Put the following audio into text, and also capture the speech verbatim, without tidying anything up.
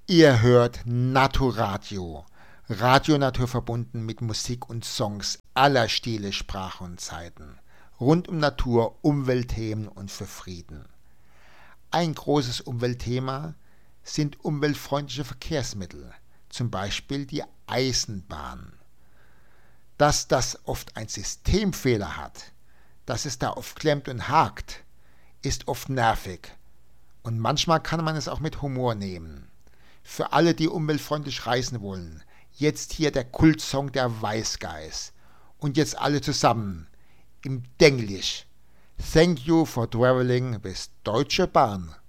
Ihr hört Naturadio, Radio naturverbunden mit Musik und Songs aller Stile, Sprache und Zeiten, rund um Natur, Umweltthemen und für Frieden. Ein großes Umweltthema sind umweltfreundliche Verkehrsmittel, zum Beispiel die Eisenbahn. Dass das oft einen Systemfehler hat, dass es da oft klemmt und hakt, ist oft nervig und manchmal kann man es auch mit Humor nehmen. Für alle, die umweltfreundlich reisen wollen, jetzt hier der Kultsong der Weißgeist. Und jetzt alle zusammen im Denglisch. Thank you for traveling with Deutsche Bahn.